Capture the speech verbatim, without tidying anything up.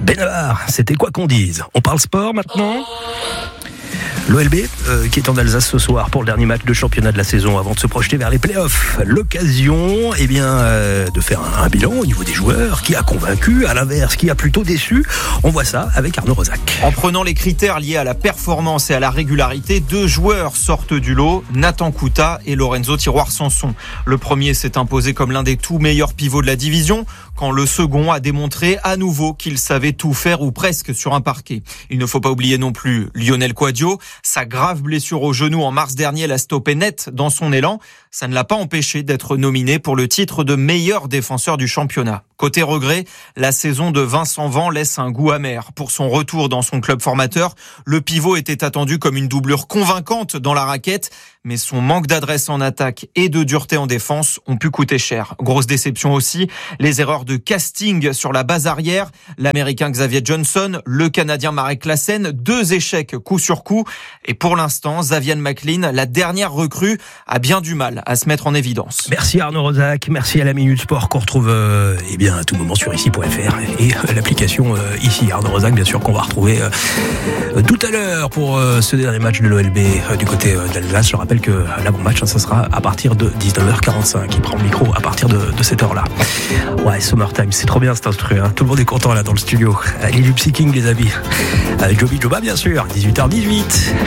Benabar, c'était quoi qu'on dise. On parle sport maintenant ? L'O L B euh, qui est en Alsace ce soir pour le dernier match de championnat de la saison avant de se projeter vers les playoffs. L'occasion eh bien, euh, de faire un, un bilan au niveau des joueurs, qui a convaincu, à l'inverse, qui a plutôt déçu. On voit ça avec Arnaud Rosac. En prenant les critères liés à la performance et à la régularité, deux joueurs sortent du lot, Nathan Couta et Lorenzo Tiroir-Sanson. Le premier s'est imposé comme l'un des tout meilleurs pivots de la division, quand le second a démontré à nouveau qu'il savait tout faire ou presque sur un parquet. Il ne faut pas oublier non plus Lionel Quadio. Sa grave blessure au genou en mars dernier l'a stoppé net dans son élan. Ça ne l'a pas empêché d'être nominé pour le titre de meilleur défenseur du championnat. Côté regret, la saison de Vincent Van laisse un goût amer. Pour son retour dans son club formateur, le pivot était attendu comme une doublure convaincante dans la raquette, mais son manque d'adresse en attaque et de dureté en défense ont pu coûter cher. Grosse déception aussi, les erreurs de casting sur la base arrière, l'Américain Xavier Johnson, le Canadien Marek Klassen, deux échecs coup sur coup. Et pour l'instant, Xavier McLean, la dernière recrue, a bien du mal à se mettre en évidence. Merci Arnaud Rosac, merci à la Minute Sport qu'on retrouve euh, eh bien, à tout moment sur ici point f r et euh, l'application euh, ici. Arnaud Rosac, bien sûr, qu'on va retrouver euh, tout à l'heure pour euh, ce dernier match de l'O L B euh, du côté euh, d'Alsace. Je rappelle que l'avant-match, hein, ça sera à partir de dix-neuf heures quarante-cinq. Il prend le micro à partir de, de cette heure-là. Ouais, Summertime, c'est trop bien cet instru. Hein. Tout le monde est content là dans le studio. Lily Psy King, les amis. Avec Joby Joba, bien sûr, dix-huit heures dix-huit.